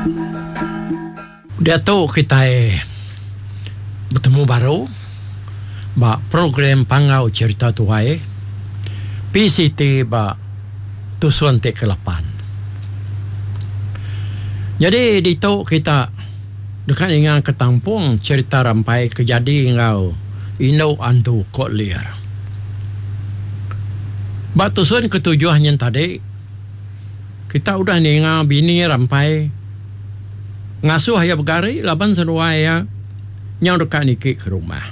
Dia tahu kita bertemu baru ba program Pangau Cerita Tuai PCT ba tusuan T8. Jadi di tahu kita dekat dengan ketampung cerita rampai kejadian ngau Inau Antu Kotlier. Ba tusuan ketujuannya tadi kita udah ninga bini rampai ngasuh ya begari laban seruaya nyau dekat niki ke rumah.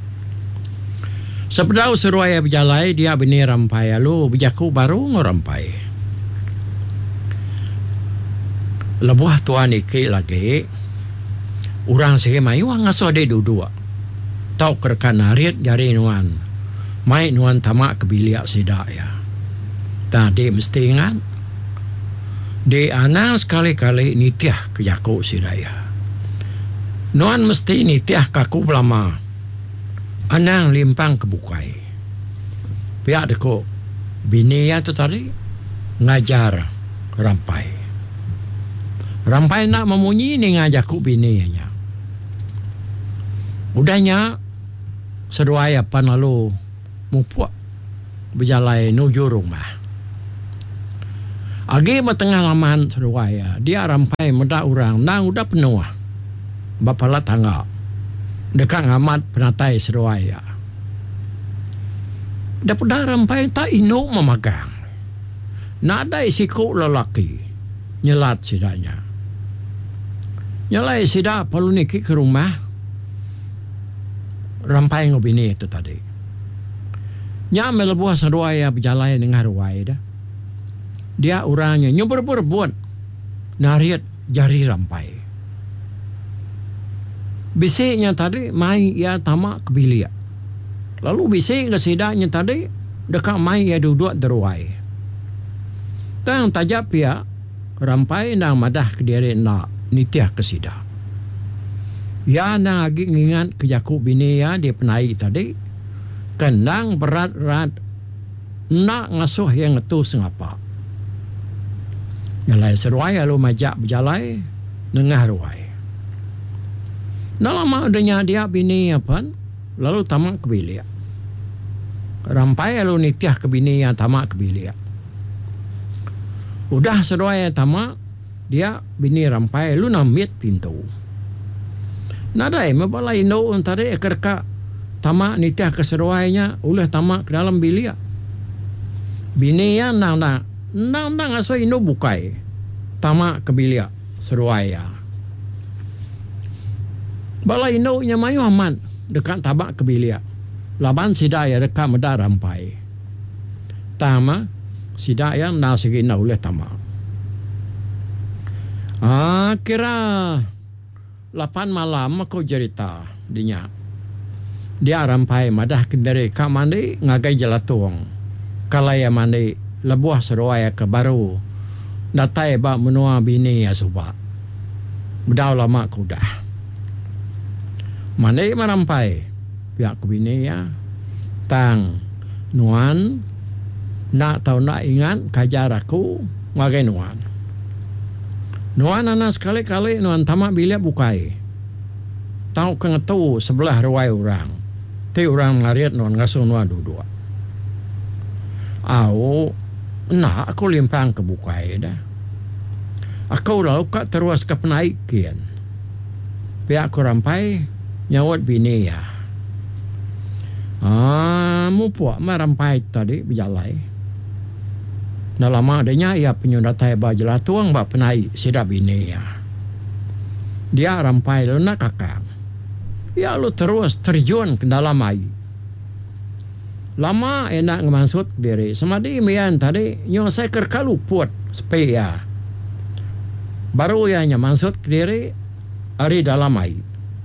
Sepedau seruaya berjalai dia bini rampai lalu berjaku baru ngorampai. Lebuah tuan niki lagi orang sehemayu ngasuh ada dua. Tau kerkan narit jari nuan. Mai nuan tamak kebiliak sidak ya. Tadi mesti ingat di anak sekali-kali nitiah ke jaku si daya. Nuan mesti nitiah kaku lama. Anang limpang kebukai. Pihak deko bini ya tu tadi ngajar rampai. Rampai nak memunyi ni ngajaku bini nya. Udahnya seruai apa lalu mupuak berjalai nuju rumah. Agi tengah laman seruaya dia rampai muda orang nang udah penuh bapala tangga dekat ngamat penatai seruaya dapat dah rampai tak inu memagang nak ada isiku lelaki nyelat sidanya nyelai sidak perlu niki ke rumah rampai ngobini itu tadi nyamel buah seruaya berjalan dengan ruaya dah. Dia orangnya nyuber-berbuat nariat jari rampai. Bisiknya tadi mai ia tamak kebiliak. Lalu bisik kesidaknya tadi dekat mai ia duduk deruai. Tang tajap pia rampai nang madah ke diri nak nitiah kesidak. Ya nang agi ngingat kejaku bini ya dia penai tadi. Kenang berat-berat nak ngasuh yang ngetu sengapa. Nyalai seruai lalu majak berjalai nengah ruai. Nak lama adanya dia bini apa? Lalu tamak kebiliak. Rampai lalu nitiah ke bini yang tamak kebiliak. Udah seruai tamak dia bini rampai lalu namit pintu. Nadai mabalai no antara kerka tamak nitiah ke seruainya ulah tamak ke dalam bilik. Bini yang nang aso ino bukai tamak kebiliak seruaya. Bala ino nya mayu aman dekat tabak kebiliak. Laban sidaya dekat meda rampai. Tama sidaya na segi na oleh tamak. Kira 8 malam aku cerita dinya. Dia rampai madah kendari ka mandi ngagai jelatuang. Kalaya mandi lebuah seruaya ke baru datai ba menua bini ya subak bedau lama kuda mane marampai pihak ku bini ya tang nuan nak tahu nak ingat kajar aku ngagai nuan anak sekali-kali nuan tamak bilik bukai tahu kengetu sebelah ruai orang ti orang ngariat nuan ngasuh nuan duduk nak aku limpang ke bukai dah. Aku lalu kat terus ke penaikian. Pihak aku rampai nyawat bini ya. Mupuak marampai tadi berjalai. Dah lama adanya ia penyundatai bajelah tuang bak penai sidap bini ya. Dia rampai lalu nak kakak. Ya lu terus terjun ke dalam air. Lama enak ngemaksud diri. Semadi mian tadi nyo saya kerkalu puat sepaya. Baru ya maksud diri hari dalam air.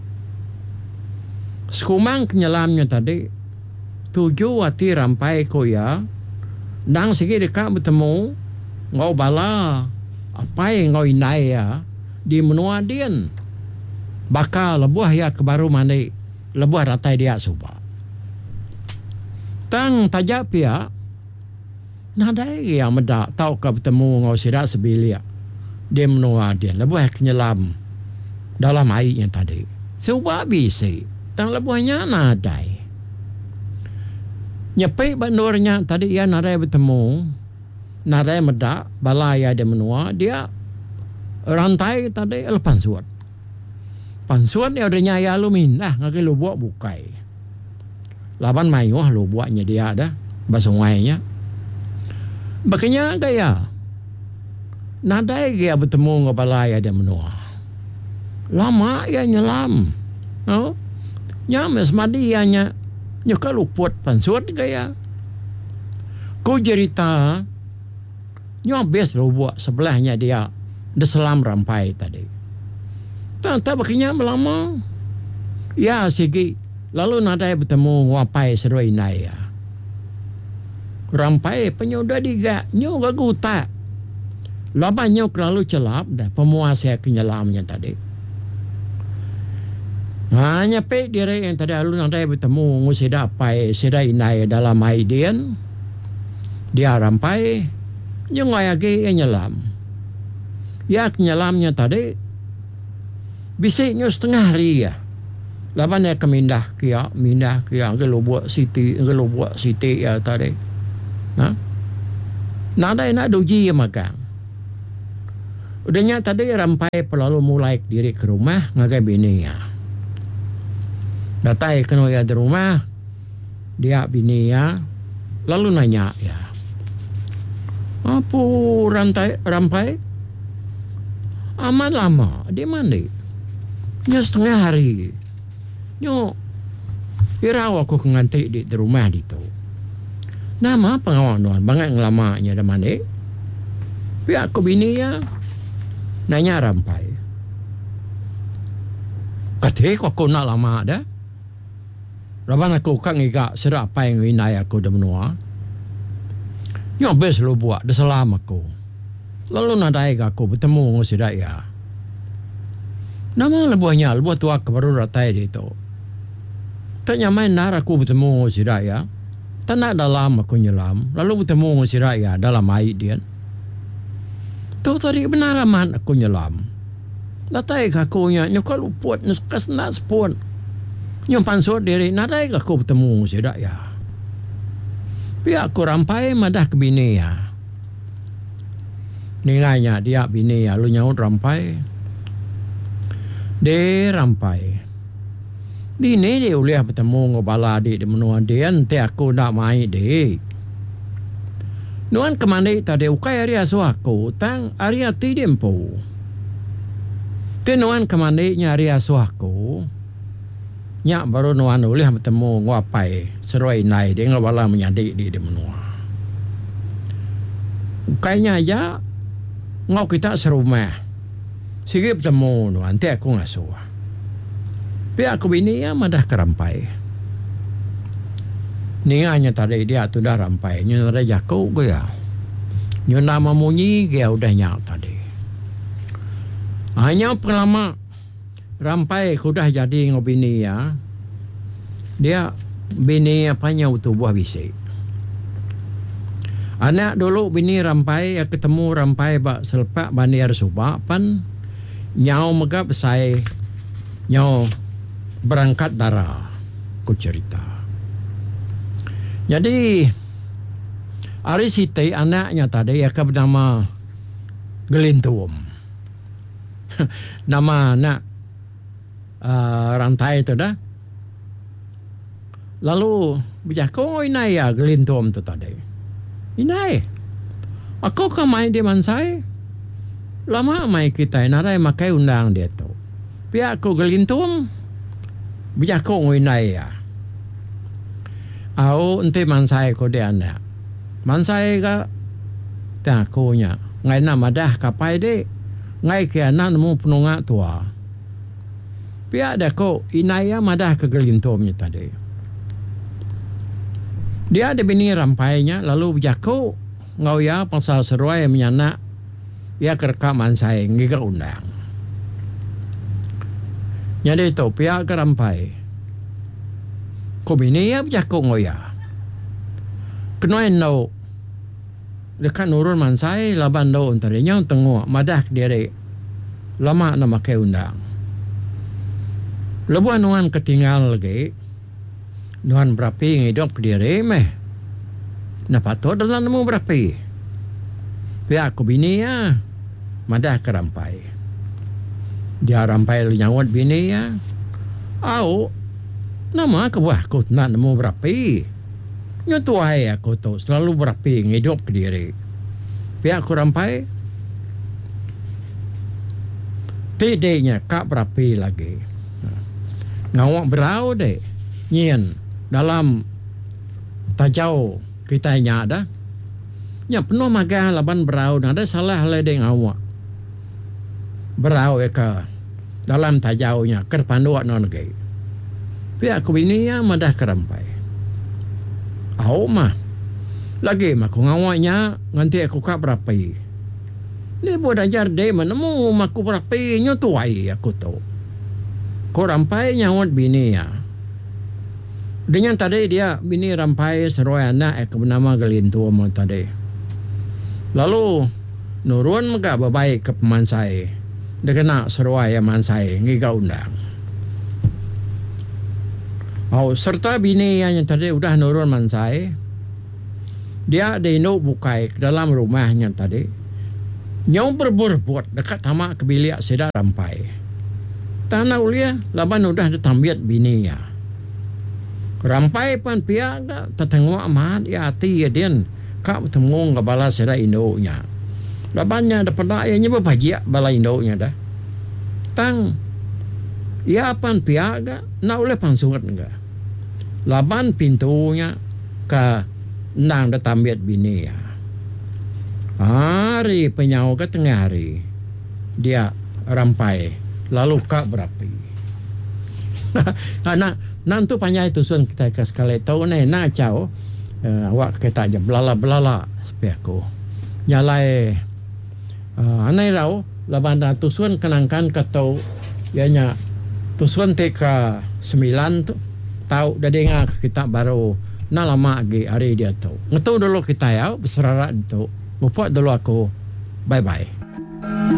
Sekumang kenyelamnya tadi 7 hati rampai ko ya. Nang segi dekat bertemu ngau bala apa yang ngau inai ya di menua dian. Bakal lebuah ya ke baru mandi lebuah ratai dia subak. Tang tajap ya nadai yang medak tau ke bertemu ngau sidak sebilia dia menua dia lebuh kenyelam dalam airnya tadi. Sebab bisa tang lebuhnya nadai. Nyepai bandurnya tadi ia nadai bertemu, nadai medak, balaya dia menua, dia rantai tadi lepas suat. Pansuat dia ada nyaya lumin dah ngake lu buat bukai. Laban mai wah lu buatnya dia dah basungainya. Bakanya gaya. Nadai dia bertemu dengan balaya dia menua. Lama ia nyelam. Oh. Nyames madi ianya nyuka luput pansuat gaya. Kau cerita nyobes lu buat sebelahnya dia deselam rampai tadi. Tak bakinya melama. Ya segi. Lalu nadai bertemu wapai seroi naya. Rampai penyoda diga. Nyo gaguta. Lama nyo lalu celap dah. Pemuasa kenyelamnya tadi. Hanya pe diri yang tadi lalu nadai bertemu ngusida pai sedai naya dalam aidian. Dia rampai. Nyo ngayagi nyelam. Ya kenyelamnya tadi. Bisiknya setengah hari ya. Lapan dia kemindah kia. Kalau buat siti ya tadi. Nadai nak doji ya makan. Udahnya tadi rampai lalu mulai diri ke rumah. Ngagai bini ya. Datai kena ya di rumah. Dia bini ya. Lalu nanya ya. Apa rampai? Amat lama. Dia mandi. Nyo setengah hari. Nyo irau aku ngantik di rumah itu. Nama pengawanan banyak ngelamanya dah mandi. Pihak aku bini ya nanya rampai. Kata aku nak lama dah. Laban aku kang iga serak pai nginai aku dah menua. Nyo bes lu buat dah selam aku. Lalu nadai aku bertemu dengan si raya. Nama lebuhnya, lebuh tua kebaru ratai dia itu. Tanya main nar aku bertemu si raya. Tak nak dalam aku nyelam. Lalu bertemu si raya dalam air dia. Tu tadi benar aman aku nyelam. Datai aku nya nyokal uput nuskas nak sepun. Nyumpan suat diri nadai aku bertemu si raya. Pihak aku rampai madah ke bini ya. Ningainya dia bini ya lu nyaut rampai. Dia rampai. Dini dia boleh bertemu ngobala di menua dia. Nanti aku nak main dia. Nuan kemana tadi ukai area suaku. Tang area tidimpu. Ti nuan kemana area suaku. Nyak baru nuan boleh bertemu ngopai. Seroi nai dia ngobala menyadik di menua. Ukainya aja. Ngau kita serumah. Sige bertemu nanti aku ngasuh. Pihak aku bini ya madah kerampai. Ninganya tadi dia tu dah rampai. Nyo dah jaku ke ya. Nyo nama munyi dia udah nyak tadi. Hanya pelama rampai ku dah jadi ngobini ya. Dia bini apanya utuh buah bisik. Anak dulu bini rampai ya ketemu rampai bak selepak bandir subak pan. Nyau megap saya nyau berangkat darah ku cerita. Jadi hari siti anaknya tadi ya bernama Gelintum. Nama anak rantai itu dah. Lalu bercakap inai ya Gelintum tu tadi. Inai. Aku kan main di mansai. Lama mai kita narai makai undang dia tu. Pihak aku Gelintum. Bijak ko nginay ya. Au ente mansai ko dia anak. Mansai ka ta ko nya. Ngai na madah kapai de. Ngai ke anak mu penunga tua. Pihak dah ko inaya madah ke Gelintum nya tadi. Dia ada bini rampainya lalu bijak ko ngau ya pasal seruai menyanak. Ya kerekaman saya ngiga undang. Jadi itu pihak kerampai. Ko bini ya bercakap ngoya. Kenoy no dekat nurun mansai laban daun tadi yang tengok madah diri lama nama ke undang lebuan nuan ketinggal lagi nuan berapi ngidop diri meh na patut dalam nemu berapi pihak aku bini ya madah kerampai dia rampai lu nyawat bini ya au nama kebuah aku nak nemu berapi nyotuai aku tu selalu berapi ngidop ke diri pihak aku rampai tidaknya kak berapi lagi ngawak berau deh nyen dalam tajau kita dah nya penuh magah laban berau ada salah le deng awak berau ka dalam tajaunya ker panduak non gay pihak aku bini ya madah kerampai au mah lagi mah aku ngawaknya nganti aku kak berapi ni buat ajar deh menemu maku berapi nyotuai aku tu ko rampai nyawat bini ya dengan tadi dia bini rampai seruai anak aku bernama Galintu mo tadi lalu nurun mega babaik ke pemansai dia kena seruai mansai ngigau undang serta bini yang tadi udah nurun mansai dia dino bukai ke dalam rumahnya tadi nyau berbuat dekat tamak kebilik sedar rampai tanah ulia laban udah ditambiat bini ya rampai pan pihak tetengok amat ya hati ya din kak tengong ke bala sedar indonya labannya ada pendaknya berbahagia bala indonya dah tang ya pan pihak nak oleh pangsungat enggak laban pintunya ke nang ditambiat bini ya hari penyau ke tengah hari dia rampai lalu kak berapi anak nantu panjang itu sun kita ke sekali tahu nih nak jauh awak kita aja belala sepiaku nyalai anai rau laban tusun kenangkan ketau ianya tusun teka 9 tu tahu dah dengar kita baru nak lama lagi hari dia tahu ngetu dulu kita ya berserarat itu mumpuk dulu aku bye bye